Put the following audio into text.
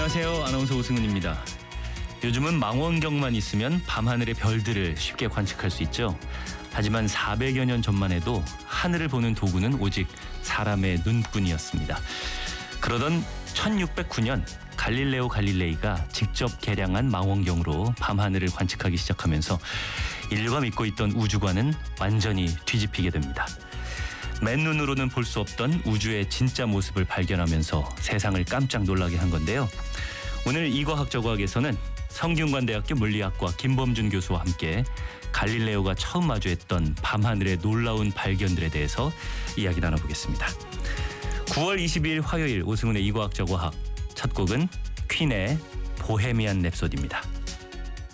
안녕하세요. 아나운서 오승훈입니다. 요즘은 망원경만 있으면 밤하늘의 별들을 쉽게 관측할 수 있죠. 하지만 400여 년 전만 해도 하늘을 보는 도구는 오직 사람의 눈뿐이었습니다. 그러던 1609년 갈릴레오 갈릴레이가 직접 개량한 망원경으로 밤하늘을 관측하기 시작하면서 인류가 믿고 있던 우주관은 완전히 뒤집히게 됩니다. 맨눈으로는 볼 수 없던 우주의 진짜 모습을 발견하면서 세상을 깜짝 놀라게 한 건데요. 오늘 이과학저과학에서는 성균관대학교 물리학과 김범준 교수와 함께 갈릴레오가 처음 마주했던 밤하늘의 놀라운 발견들에 대해서 이야기 나눠보겠습니다. 9월 22일 화요일 오승훈의 이과학저과학, 첫 곡은 퀸의 보헤미안 랩소디입니다.